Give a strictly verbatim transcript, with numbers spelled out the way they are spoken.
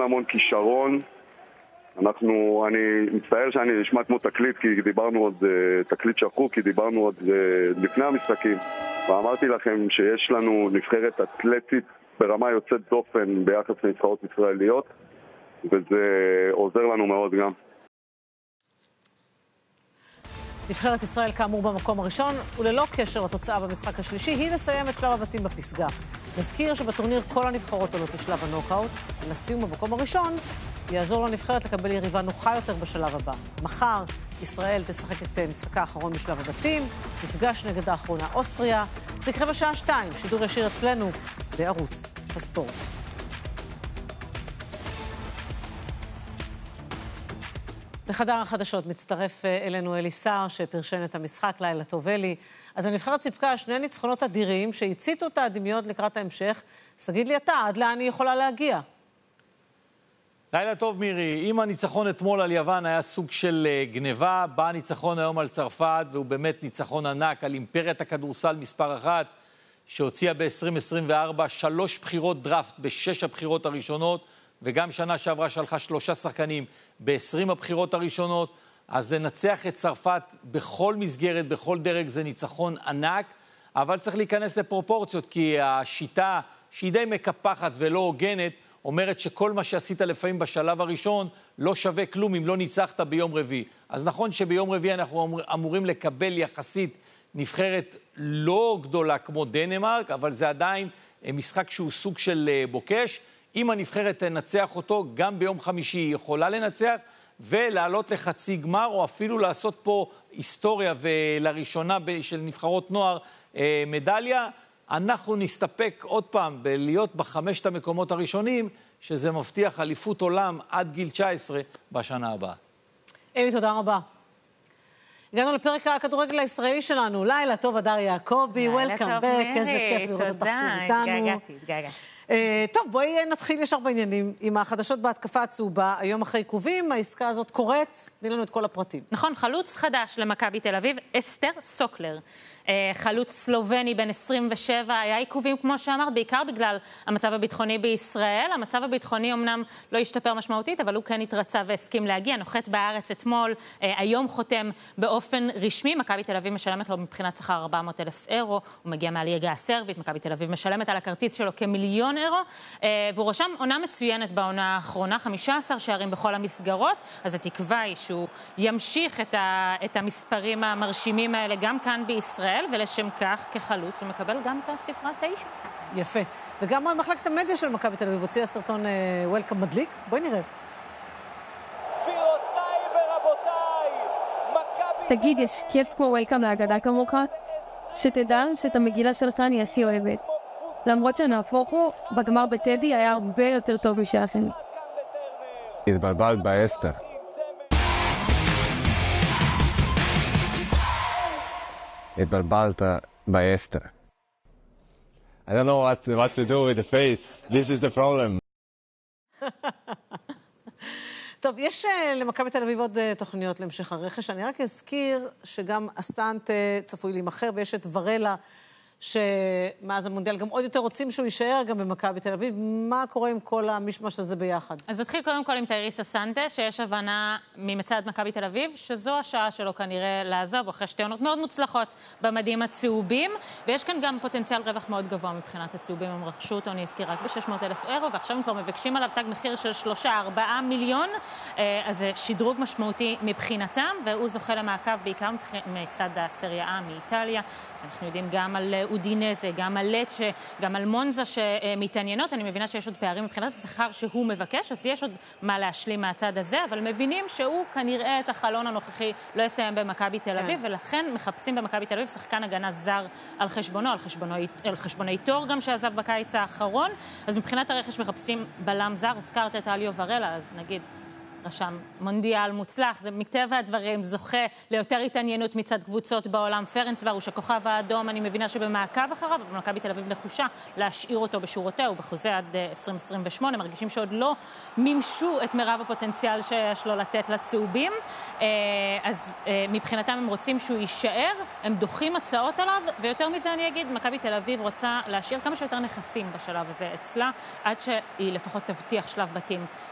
המון כישרון. אנחנו, אני מצטער שאני נשמע כמו תקליט, כי דיברנו עוד, תקליט שחוק, כי דיברנו עוד לפני המשחקים. ואמרתי לכם שיש לנו נבחרת אתלטית ברמה יוצאת דופן ביחס לנבחרות ישראליות, וזה עוזר לנו מאוד גם. נבחרת ישראל כאמור במקום הראשון, וללא קשר לתוצאה במשחק השלישי, היא תסיים את שלב הבתים בפסגה. נזכיר שבטורניר כל הנבחרות עולות לשלב הנוקאוט, ולסיום במקום הראשון יעזור לנבחרת לקבל יריבה נוחה יותר בשלב הבא. מחר ישראל תשחק את משחקה האחרון בשלב הבתים, נפגש נגד האחרונה אוסטריה, זה יקרה בשעה שתיים, שידור ישיר אצלנו בערוץ הספורט. לחדר החדשות מצטרף אלינו אלי סער, שפרשן את המשחק. לילה טוב אלי. אז הנבחרת סיפקה שני ניצחונות אדירים שהציתו את הדמיון לקראת ההמשך. אז תגיד לי אתה, עד לאן היא יכולה להגיע? לילה טוב מירי, אם הניצחון אתמול על יוון היה סוג של גניבה, בא הניצחון היום על צרפת, והוא באמת ניצחון ענק על אימפריית הכדורסל מספר אחת, שהוציאה ב-עשרים עשרים וארבע שלוש בחירות דראפט בשש הבחירות הראשונות, וגם שנה שעברה שלחה שלושה שחקנים ב-עשרים הבחירות הראשונות. אז לנצח את צרפת בכל מסגרת, בכל דרג, זה ניצחון ענק, אבל צריך להיכנס לפרופורציות, כי השיטה שהיא די מקפחת ולא הוגנת, אומרת שכל מה שעשית לפעמים בשלב הראשון לא שווה כלום אם לא ניצחת ביום רביעי. אז נכון שביום רביעי אנחנו אמורים לקבל יחסית נבחרת לא גדולה כמו דנמרק, אבל זה עדיין משחק שהוא סוג של בוקש. אם הנבחרת תנצח אותו, גם ביום חמישי היא יכולה לנצח, ולעלות לחצי גמר, או אפילו לעשות פה היסטוריה, ולראשונה של נבחרות נוער מדליה. אנחנו נסתפק עוד פעם בלהיות בחמשת המקומות הראשונים, שזה מבטיח אליפות עולם עד גיל תשע עשרה בשנה הבאה. אלי, תודה רבה. הגענו לפרק הכדורגל הישראלי שלנו. לילה טוב, הדר יעקבי, וולקאם בק, איזה כיף לראות אותך שוב איתנו. התגעגעתי, התגעגעתי. טוב, בואי נתחיל ישר בעניינים עם החדשות בהתקפה הצהובה. היום אחרי עיכובים, העסקה הזאת קורית. תני לנו את כל הפרטים. נכון, חלוץ חדש למכבי תל אביב, אסתר סוקלר. חלוץ סלובני בן עשרים ושבע, היה עיכובים כמו שאמרת, בעיקר בגלל המצב הביטחוני בישראל. המצב הביטחוני אמנם לא השתפר משמעותית, אבל הוא כן התרצה והסכים להגיע. נוחת בארץ אתמול, היום חותם באופן רשמי. מכבי תל אביב משלמת לו מבחינת שכר ארבע מאות אלף אירו, הוא מגיע מהליגה הסרבית, מכבי תל אביב משלמת על הכרטיס שלו כמיליון אירו, והוא רשם עונה מצוינת בעונה האחרונה, חמישה עשר שערים בכל המסגרות, אז התקווה היא שהוא ימשיך את, ה, את המספרים המרשימים האלה גם כאן בישראל, ולשם כך כחלוץ הוא מקבל גם את הספרה תשע. יפה. וגם מחלקת המדיה של מכבי תל אביב הוציאה סרטון וולקאם מדליק. בואי נראה. גבירותיי ורבותיי, מכבי... תגיד, יש כיף כמו וולקאם להגדה כמוך? שתדע שאת המגילה שלך אני הכי אוהבת. למרות שנהפוך הוא, בגמר בטדי היה הרבה יותר טוב משאפן. התבלבלת באסתר. התבלבלת באסתר. I don't know what, what to do with the face. This is the problem. טוב, יש למכבי תל אביב עוד תוכניות להמשך הרכש. אני רק אזכיר שגם אסנט צפוי להימחר, ויש את ורלה, שמאז המונדיאל גם עוד יותר רוצים שהוא יישאר גם במכבי תל אביב. מה קורה עם כל המשמש הזה ביחד? אז נתחיל קודם כל עם תייריס אסנטה, שיש הבנה ממצד מכבי תל אביב, שזו השעה שלו כנראה לעזוב, אחרי שתי עונות מאוד מוצלחות במדים הצהובים, ויש כאן גם פוטנציאל רווח מאוד גבוה מבחינת הצהובים. הם רכשו אותו, אני אזכיר, רק ב-שש מאות אלף אירו, ועכשיו הם כבר מבקשים עליו תג מחיר של שלושה ארבעה מיליון, אז זה שדרוג משמעותי מבחינתם, והוא זוכה למעקב בעיקר מצד הסריה מאיטליה. אז אנחנו יודעים גם על אודינזה, גם על לצ'ה, גם על מונזה שמתעניינות. אני מבינה שיש עוד פערים מבחינת השכר שהוא מבקש, אז יש עוד מה להשלים מהצד הזה, אבל מבינים שהוא כנראה את החלון הנוכחי לא יסיים במכבי תל אביב, כן. ולכן מחפשים במכבי תל אביב שחקן הגנה זר על חשבונו, על חשבונו, על חשבוני תור גם שעזב בקיץ האחרון. אז מבחינת הרכש מחפשים בלם זר, הזכרת את אליו ורלה, אז נגיד רשם מונדיאל מוצלח, זה מטבע הדברים זוכה ליותר התעניינות מצד קבוצות בעולם. פרנצווארוש, הכוכב האדום, אני מבינה שבמעקב אחריו, אבל מכבי תל אביב נחושה להשאיר אותו בשורותיה, הוא בחוזה עד עשרים עשרים ושמונה, מרגישים שעוד לא מימשו את מרב הפוטנציאל שיש לו לתת לצהובים, אז מבחינתם הם רוצים שהוא יישאר, הם דוחים הצעות עליו, ויותר מזה אני אגיד, מכבי תל אביב רוצה להשאיר כמה שיותר נכסים בשלב הזה אצלה, עד שהיא לפחות תבטיח שלב בתים